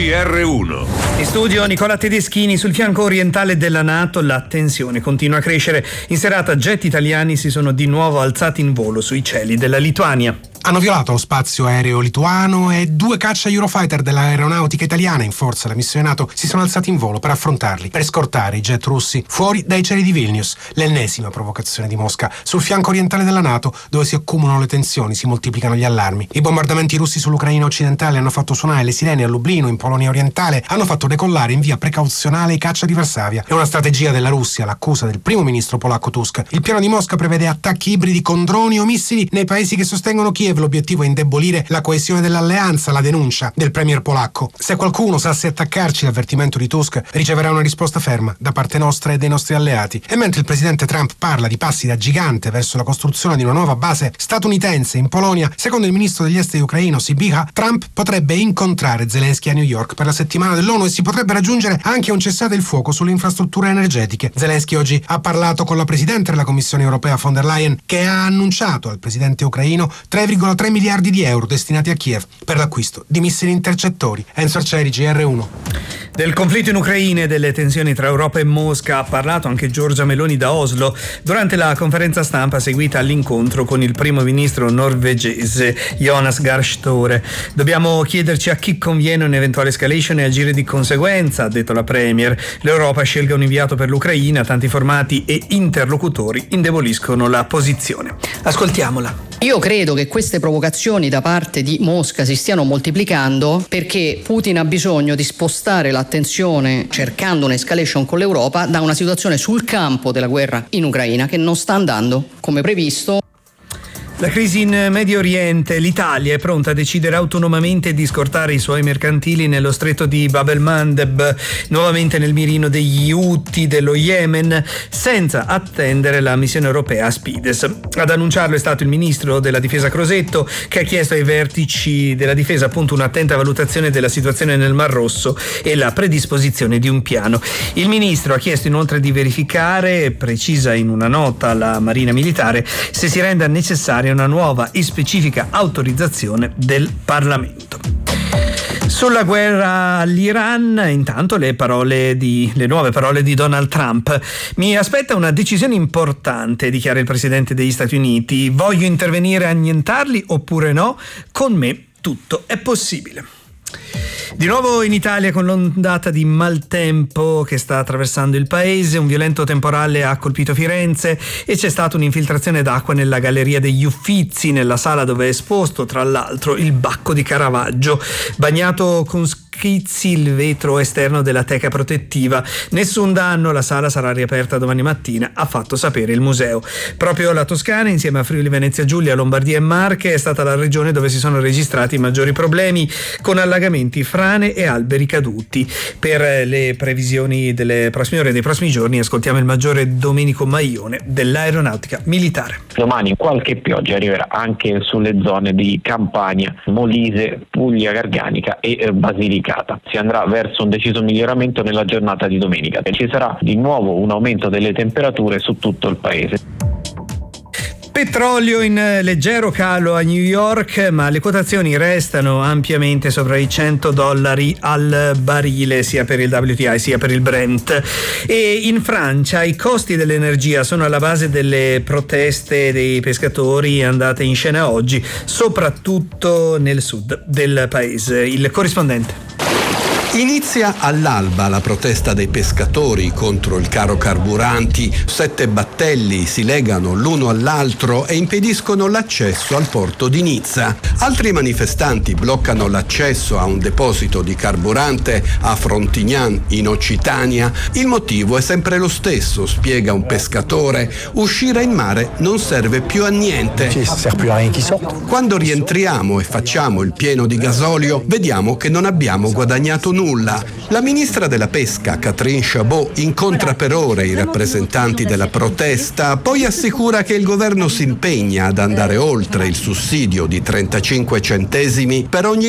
GR1. In studio Nicola Tedeschini. Sul fianco orientale della NATO la tensione continua a crescere. In serata jet italiani si sono di nuovo alzati in volo sui cieli della Lituania. Hanno violato lo spazio aereo lituano e 2 caccia Eurofighter dell'aeronautica italiana in forza alla missione NATO si sono alzati in volo per affrontarli, per scortare i jet russi fuori dai cieli di Vilnius. L'ennesima provocazione di Mosca sul fianco orientale della NATO, dove si accumulano le tensioni, si moltiplicano gli allarmi. I bombardamenti russi sull'Ucraina occidentale hanno fatto suonare le sirene a Lublino, in Polonia orientale, hanno fatto decollare in via precauzionale i caccia di Varsavia. È una strategia della Russia, l'accusa del primo ministro polacco Tusk. Il piano di Mosca prevede attacchi ibridi con droni o missili nei paesi che sostengono Kiev. L'obiettivo è indebolire la coesione dell'alleanza, la denuncia del premier polacco. Se qualcuno osasse attaccarci, l'avvertimento di Tusk riceverà una risposta ferma da parte nostra e dei nostri alleati. E mentre il presidente Trump parla di passi da gigante verso la costruzione di una nuova base statunitense in Polonia, secondo il ministro degli esteri ucraino Sybiha, Trump potrebbe incontrare Zelensky a New York per la settimana dell'ONU e si potrebbe raggiungere anche un cessate il fuoco sulle infrastrutture energetiche. Zelensky oggi ha parlato con la presidente della Commissione europea von der Leyen, che ha annunciato al presidente ucraino 3,3 miliardi di euro destinati a Kiev per l'acquisto di missili intercettori. Enzo Arcieri, GR1. Del conflitto in Ucraina e delle tensioni tra Europa e Mosca ha parlato anche Giorgia Meloni da Oslo durante la conferenza stampa seguita all'incontro con il primo ministro norvegese Jonas Gahr Støre. Dobbiamo chiederci a chi conviene un'eventuale escalation e agire di conseguenza, ha detto la premier. L'Europa scelga un inviato per l'Ucraina, tanti formati e interlocutori indeboliscono la posizione. Ascoltiamola. Io credo che queste provocazioni da parte di Mosca si stiano moltiplicando perché Putin ha bisogno di spostare l'attenzione, cercando un'escalation con l'Europa, da una situazione sul campo della guerra in Ucraina che non sta andando come previsto. La crisi in Medio Oriente. L'Italia è pronta a decidere autonomamente di scortare i suoi mercantili nello stretto di Bab el-Mandeb, nuovamente nel mirino degli Houthi dello Yemen, senza attendere la missione europea Spides. Ad annunciarlo è stato il ministro della difesa Crosetto, che ha chiesto ai vertici della difesa appunto un'attenta valutazione della situazione nel Mar Rosso e la predisposizione di un piano. Il ministro ha chiesto inoltre di verificare, precisa in una nota la Marina Militare, se si renda necessaria una nuova e specifica autorizzazione del Parlamento. Sulla guerra all'Iran, intanto le nuove parole di Donald Trump. Mi aspetta una decisione importante, dichiara il presidente degli Stati Uniti. Voglio intervenire a annientarli oppure no? Con me tutto è possibile. Di nuovo in Italia con l'ondata di maltempo che sta attraversando il paese, un violento temporale ha colpito Firenze e c'è stata un'infiltrazione d'acqua nella Galleria degli Uffizi, nella sala dove è esposto tra l'altro il Bacco di Caravaggio, bagnato con schizzi il vetro esterno della teca protettiva. Nessun danno, la sala sarà riaperta domani mattina, ha fatto sapere il museo. Proprio la Toscana, insieme a Friuli Venezia Giulia, Lombardia e Marche, è stata la regione dove si sono registrati i maggiori problemi, con allagamenti, frane e alberi caduti. Per le previsioni delle prossime ore e dei prossimi giorni ascoltiamo il maggiore Domenico Maione dell'Aeronautica Militare. Domani qualche pioggia arriverà anche sulle zone di Campania, Molise, Puglia Garganica e Basilicata. Si andrà verso un deciso miglioramento nella giornata di domenica e ci sarà di nuovo un aumento delle temperature su tutto il paese. Petrolio in leggero calo a New York, ma le quotazioni restano ampiamente sopra i $100 al barile, sia per il WTI sia per il Brent. E in Francia i costi dell'energia sono alla base delle proteste dei pescatori andate in scena oggi, soprattutto nel sud del paese. Il corrispondente. Inizia all'alba la protesta dei pescatori contro il caro carburanti. 7 battelli si legano l'uno all'altro e impediscono l'accesso al porto di Nizza. Altri manifestanti bloccano l'accesso a un deposito di carburante a Frontignan in Occitania. Il motivo è sempre lo stesso, spiega un pescatore: uscire in mare non serve più a niente. Quando rientriamo e facciamo il pieno di gasolio, vediamo che non abbiamo guadagnato nulla. La ministra della Pesca, Catherine Chabot, incontra per ore i rappresentanti della protesta, poi assicura che il governo si impegna ad andare oltre il sussidio di 35 centesimi per ogni